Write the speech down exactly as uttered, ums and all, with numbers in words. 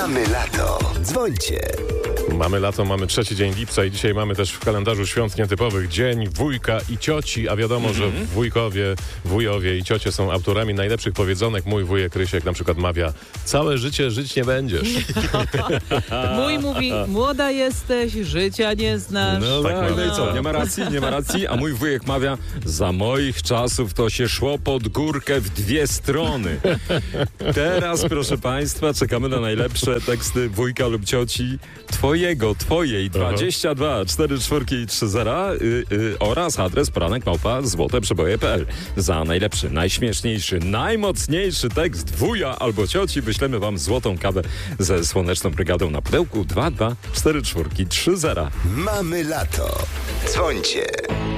Mamy lato. Dzwońcie. Mamy lato, mamy trzeci dzień lipca i dzisiaj mamy też w kalendarzu świąt nietypowych dzień wujka i cioci, a wiadomo, mm-hmm. że wujkowie, wujowie i ciocie są autorami najlepszych powiedzonek. Mój wujek Rysiek na przykład mawia: całe życie żyć nie będziesz. Mój mówi: młoda jesteś, życia nie znasz. No, tak, tak, no. no i co? Nie ma racji, nie ma racji, a mój wujek mawia: za moich czasów to się szło pod górkę w dwie strony. Teraz, proszę państwa, czekamy na najlepsze teksty wujka lub cioci twojego, twojej, dwadzieścia dwa cztery cztery trzy zero y, y, oraz adres poranek małpa złoteprzeboje kropka p l. Za najlepszy, najśmieszniejszy, najmocniejszy tekst wuja albo cioci wyślemy wam złotą kawę ze Słoneczną Brygadą na pudełku dwa dwa cztery cztery trzy zero. Mamy lato. Dzwońcie.